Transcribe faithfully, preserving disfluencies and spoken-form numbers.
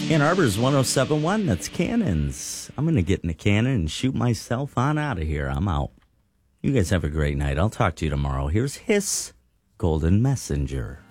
Ann Arbor's one oh seven point one, that's Cannons. I'm going to get in the cannon and shoot myself on out of here. I'm out. You guys have a great night. I'll talk to you tomorrow. Here's Hiss, Golden Messenger.